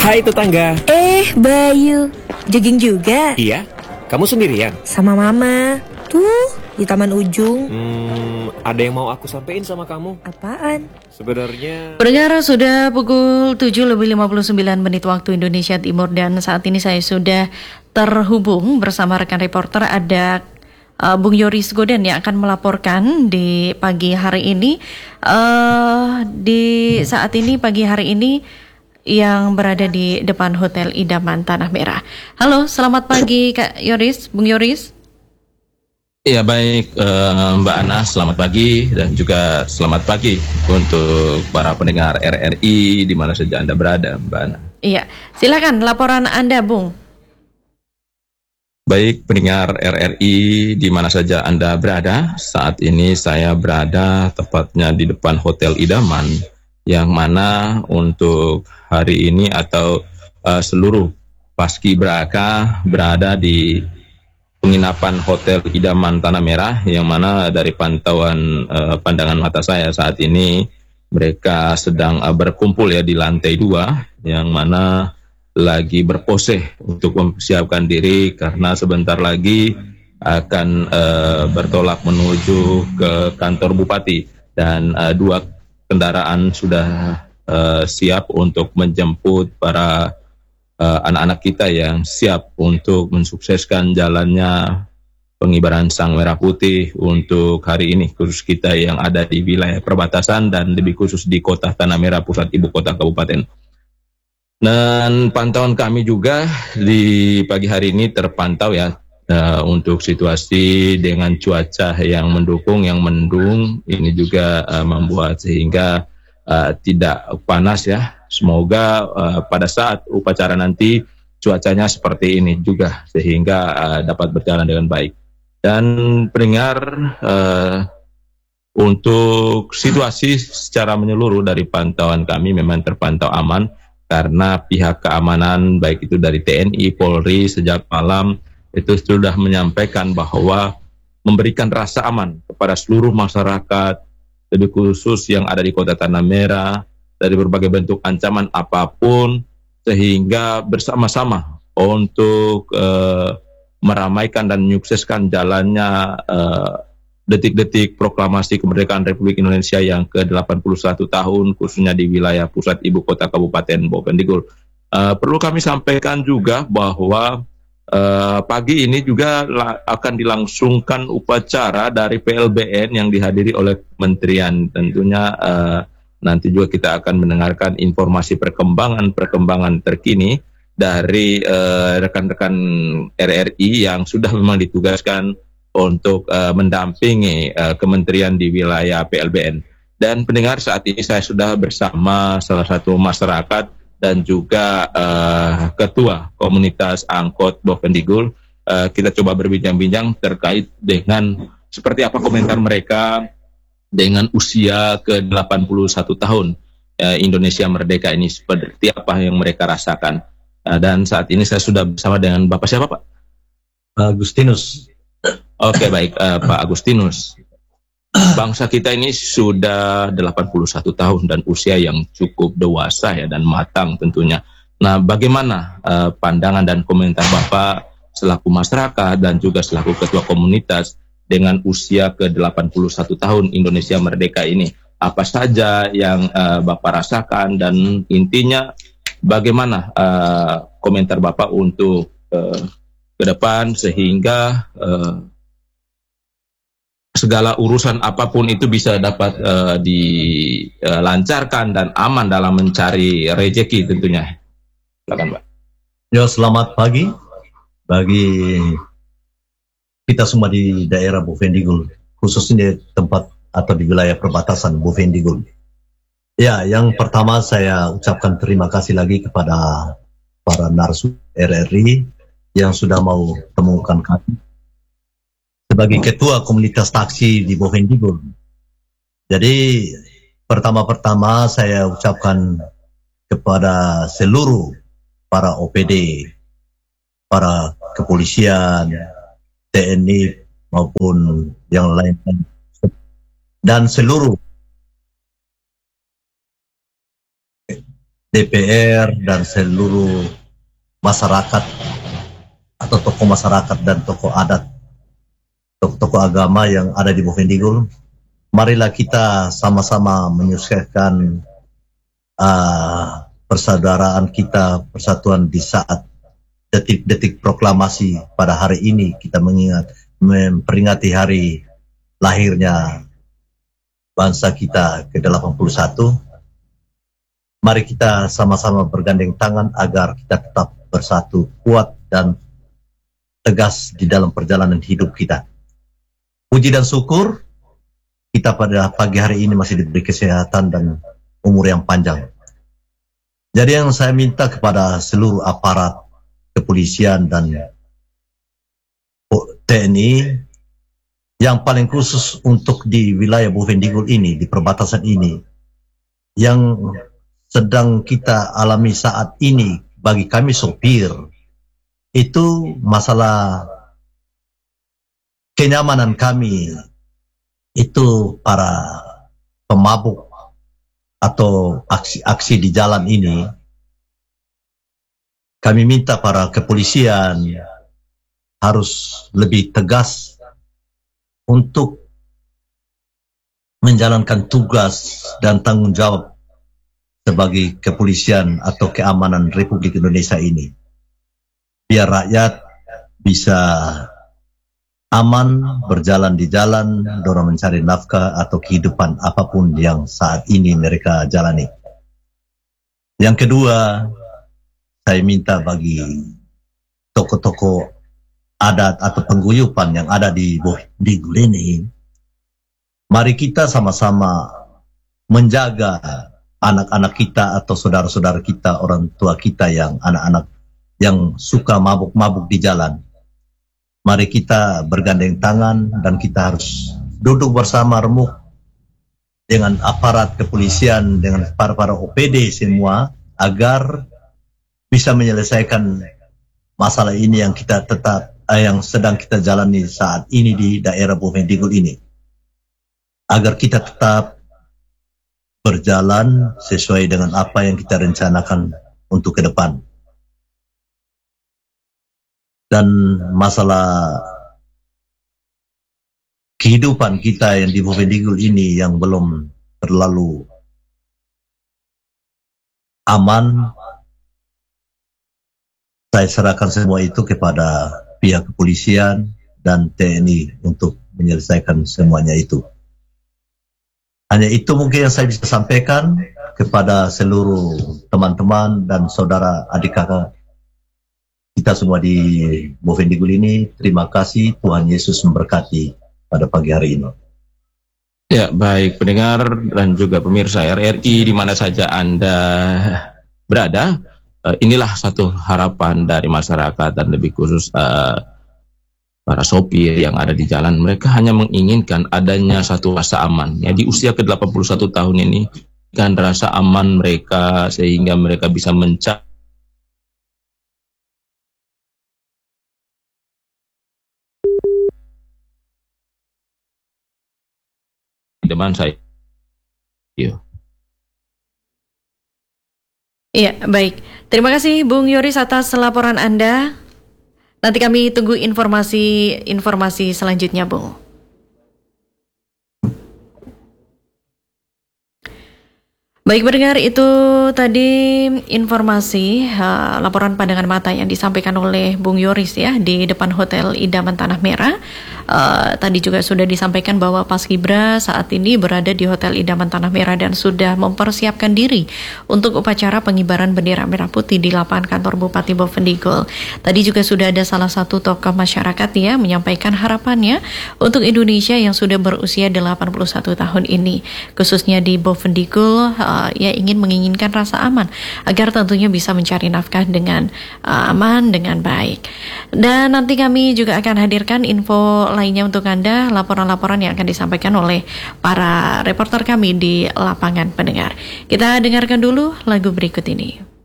Hai tetangga. Bayu, jogging juga? Iya, kamu sendirian? Sama mama. Tuh, di taman ujung. Ada yang mau aku sampein sama kamu. Apaan? Sebenarnya Pendengar, sudah pukul 7:59 waktu Indonesia Timur dan saat ini saya sudah terhubung bersama rekan reporter ada Bung Yoris Goden yang akan melaporkan di pagi hari ini. Di saat ini pagi hari ini yang berada di depan Hotel Idaman Tanah Merah. Halo, selamat pagi Kak Yoris, Bung Yoris. Iya baik Mbak Ana, selamat pagi dan juga selamat pagi untuk para pendengar RRI di mana saja Anda berada, Mbak Ana. Iya, silakan laporan Anda, Bung. Baik pendengar RRI di mana saja Anda berada, saat ini saya berada tepatnya di depan Hotel Idaman yang mana untuk hari ini atau seluruh paskibraka berada di penginapan Hotel Idaman Tanah Merah yang mana dari pantauan pandangan mata saya saat ini mereka sedang berkumpul ya di lantai 2 yang mana lagi berpose untuk mempersiapkan diri karena sebentar lagi akan bertolak menuju ke kantor bupati dan 2 kendaraan sudah siap untuk menjemput para anak-anak kita yang siap untuk mensukseskan jalannya pengibaran Sang Merah Putih untuk hari ini, khusus kita yang ada di wilayah perbatasan dan lebih khusus di kota Tanah Merah, pusat ibu kota kabupaten. Dan pantauan kami juga di pagi hari ini terpantau ya untuk situasi dengan cuaca yang mendukung, yang mendung, ini juga membuat sehingga tidak panas ya. Semoga pada saat upacara nanti cuacanya seperti ini juga sehingga dapat berjalan dengan baik. Dan pendengar, untuk situasi secara menyeluruh dari pantauan kami memang terpantau aman karena pihak keamanan baik itu dari TNI, Polri sejak malam itu sudah menyampaikan bahwa memberikan rasa aman kepada seluruh masyarakat, lebih khusus yang ada di kota Tanah Merah, dari berbagai bentuk ancaman apapun, sehingga bersama-sama untuk meramaikan dan menyukseskan jalannya detik-detik proklamasi kemerdekaan Republik Indonesia yang ke-81 tahun, khususnya di wilayah pusat ibu kota Kabupaten Bovendigul. Perlu kami sampaikan juga bahwa pagi ini juga akan dilangsungkan upacara dari PLBN yang dihadiri oleh kementerian. Tentunya nanti juga kita akan mendengarkan informasi perkembangan terkini dari rekan-rekan RRI yang sudah memang ditugaskan untuk mendampingi kementerian di wilayah PLBN. Dan pendengar, saat ini saya sudah bersama salah satu masyarakat dan juga ketua komunitas angkot Bovendigul. Kita coba berbincang-bincang terkait dengan seperti apa komentar mereka dengan usia ke-81 tahun Indonesia Merdeka ini, seperti apa yang mereka rasakan. Dan saat ini saya sudah bersama dengan Bapak siapa Pak? Agustinus. Oke, baik Pak Agustinus. Bangsa kita ini sudah 81 tahun dan usia yang cukup dewasa ya dan matang tentunya. Nah, bagaimana pandangan dan komentar Bapak selaku masyarakat dan juga selaku ketua komunitas dengan usia ke-81 tahun Indonesia Merdeka ini? Apa saja yang Bapak rasakan dan intinya bagaimana komentar Bapak untuk ke depan sehingga segala urusan apapun itu bisa dapat dilancarkan dan aman dalam mencari rezeki tentunya. Silakan Pak. Ya, selamat pagi bagi kita semua di daerah Bovendigul, khususnya di tempat atau di wilayah perbatasan Bovendigul. Ya, yang pertama saya ucapkan terima kasih lagi kepada para narasumber RRI yang sudah mau temukan kami sebagai ketua komunitas taksi di Bovendigul. Jadi pertama-tama saya ucapkan kepada seluruh para OPD, para kepolisian, TNI maupun yang lain dan seluruh DPR dan seluruh masyarakat atau tokoh masyarakat dan tokoh adat, tokoh agama yang ada di Bovendigul. Marilah kita sama-sama menyukseskan persaudaraan kita, persatuan di saat detik-detik proklamasi pada hari ini. Kita memperingati hari lahirnya bangsa kita ke-81. Mari kita sama-sama bergandeng tangan agar kita tetap bersatu, kuat dan tegas di dalam perjalanan hidup kita. Puji dan syukur kita pada pagi hari ini masih diberi kesehatan dan umur yang panjang. Jadi yang saya minta kepada seluruh aparat kepolisian dan TNI, yang paling khusus untuk di wilayah Bovendigul ini, di perbatasan ini, yang sedang kita alami saat ini bagi kami sopir, itu masalah kenyamanan kami, itu para pemabuk atau aksi-aksi di jalan ini. Kami minta para kepolisian harus lebih tegas untuk menjalankan tugas dan tanggung jawab sebagai kepolisian atau keamanan Republik Indonesia ini. Biar rakyat bisa aman berjalan di jalan, dorong mencari nafkah atau kehidupan apapun yang saat ini mereka jalani. Yang kedua, saya minta bagi tokoh-tokoh adat atau pengguyupan yang ada di Bovendigul ini, mari kita sama-sama menjaga anak-anak kita atau saudara-saudara kita, orang tua kita yang anak-anak yang suka mabuk-mabuk di jalan. Mari kita bergandeng tangan dan kita harus duduk bersama remuk dengan aparat kepolisian, dengan para OPD semua, agar bisa menyelesaikan masalah ini yang kita yang sedang kita jalani saat ini di daerah Bovendigul ini, agar kita tetap berjalan sesuai dengan apa yang kita rencanakan untuk ke depan. Dan masalah kehidupan kita yang di Bovendigul ini yang belum terlalu aman, saya serahkan semua itu kepada pihak kepolisian dan TNI untuk menyelesaikan semuanya itu. Hanya itu mungkin yang saya bisa sampaikan kepada seluruh teman-teman dan saudara adik kakak kita semua di Bovendigul ini. Terima kasih, Tuhan Yesus memberkati pada pagi hari ini. Ya, baik pendengar dan juga pemirsa RRI di mana saja Anda berada, inilah satu harapan dari masyarakat dan lebih khusus para sopir yang ada di jalan. Mereka hanya menginginkan adanya satu rasa aman. Ya, di usia ke-81 tahun ini, kan rasa aman mereka sehingga mereka bisa mencari teman saya. Iya. Iya, baik. Terima kasih Bung Yoris atas laporan Anda. Nanti kami tunggu informasi selanjutnya, Bung. Baik pendengar, itu tadi informasi laporan pandangan mata yang disampaikan oleh Bung Yoris ya di depan Hotel Idaman Tanah Merah. Tadi juga sudah disampaikan bahwa Paskibra saat ini berada di Hotel Idaman Tanah Merah dan sudah mempersiapkan diri untuk upacara pengibaran bendera merah putih di lapangan kantor Bupati Bovendigul. Tadi juga sudah ada salah satu tokoh masyarakat ya menyampaikan harapannya untuk Indonesia yang sudah berusia 81 tahun ini, khususnya di Bovendigul. Ya menginginkan rasa aman agar tentunya bisa mencari nafkah dengan aman, dengan baik. Dan nanti kami juga akan hadirkan info lainnya untuk Anda, laporan-laporan yang akan disampaikan oleh para reporter kami di lapangan pendengar. Kita dengarkan dulu lagu berikut ini.